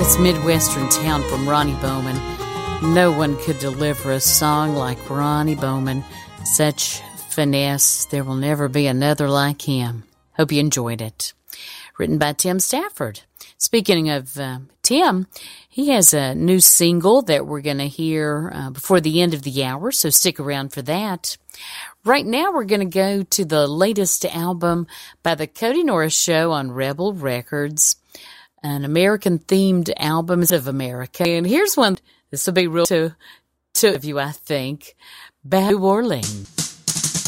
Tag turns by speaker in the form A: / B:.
A: It's Midwestern Town from Ronnie Bowman. No one could deliver a song like Ronnie Bowman. Such finesse. There will never be another like him. Hope you enjoyed it. Written by Tim Stafford. Speaking of Tim, he has a new single that we're going to hear before the end of the hour, so stick around for that. Right now, we're going to go to the latest album by the Cody Norris Show on Rebel Records, an American-themed album of America. And here's one. This will be real to of you, I think. Back to New Orleans.